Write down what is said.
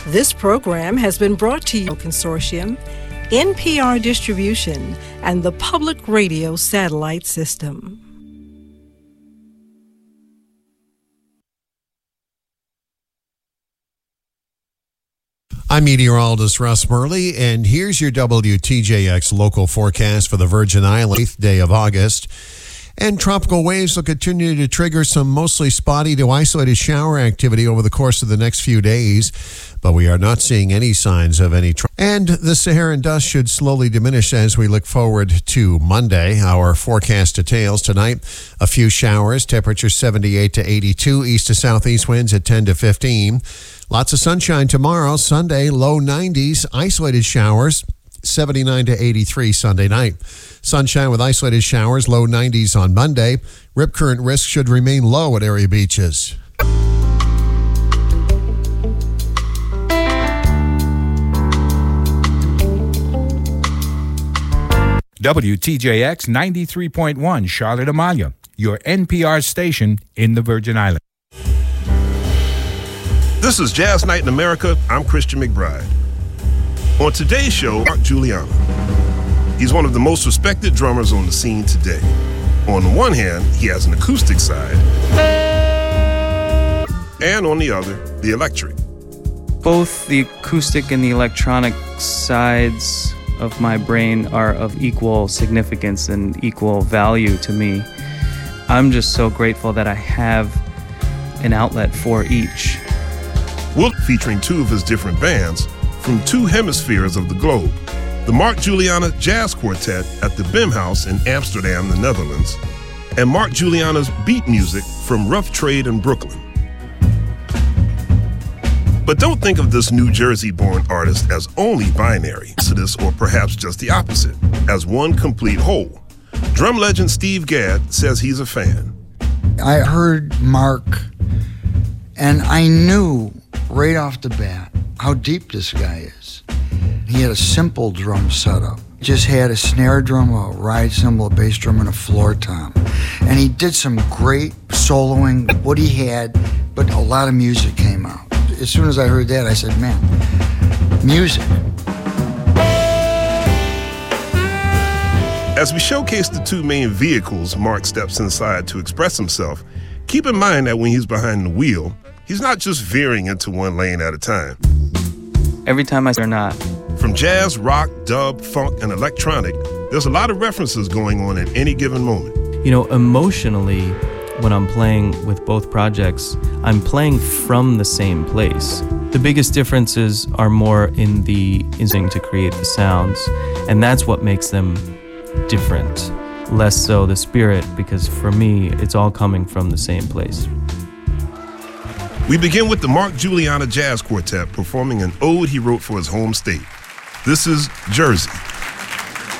This program has been brought to you by Consortium, NPR Distribution, and the Public Radio Satellite System. I'm meteorologist Russ Murley, and here's your WTJX local forecast for the Virgin Islands, 8th day of August. And tropical waves will continue to trigger some mostly spotty to isolated shower activity over the course of the next few days, but we are not seeing any signs of any. And the Saharan dust should slowly diminish as we look forward to Monday. Our forecast details tonight: a few showers, temperature 78 to 82, east to southeast winds at 10 to 15. Lots of sunshine tomorrow, Sunday, low 90s, isolated showers, 79 to 83 Sunday night. Sunshine with isolated showers, low 90s on Monday. Rip current risk should remain low at area beaches. WTJX 93.1 Charlotte Amalia, your NPR station in the Virgin Islands. This is Jazz Night in America. I'm Christian McBride. On today's show, Mark Guiliana. He's one of the most respected drummers on the scene today. On the one hand, he has an acoustic side, and on the other, the electric. Both the acoustic and the electronic sides of my brain are of equal significance and equal value to me. I'm just so grateful that I have an outlet for each. We'll featuring two of his different bands from two hemispheres of the globe. The Mark Guiliana Jazz Quartet at the Bim House in Amsterdam, the Netherlands, and Mark Guiliana's beat music from Rough Trade in Brooklyn. But don't think of this New Jersey-born artist as only binary, or perhaps just the opposite, as one complete whole. Drum legend Steve Gadd says he's a fan. I heard Mark, and I knew right off the bat how deep this guy is. He had a simple drum setup. Just had a snare drum, a ride cymbal, a bass drum, and a floor tom. And he did some great soloing, what he had, but a lot of music came out. As soon as I heard that, I said, man, music. As we showcase the two main vehicles Mark steps inside to express himself, keep in mind that when he's behind the wheel, he's not just veering into one lane at a time. Every time I say or not. From jazz, rock, dub, funk, and electronic, there's a lot of references going on at any given moment. You know, emotionally, when I'm playing with both projects, I'm playing from the same place. The biggest differences are more in the instinct to create the sounds, and that's what makes them different. Less so the spirit, because for me, it's all coming from the same place. We begin with the Mark Guiliana Jazz Quartet performing an ode he wrote for his home state. This is Jersey.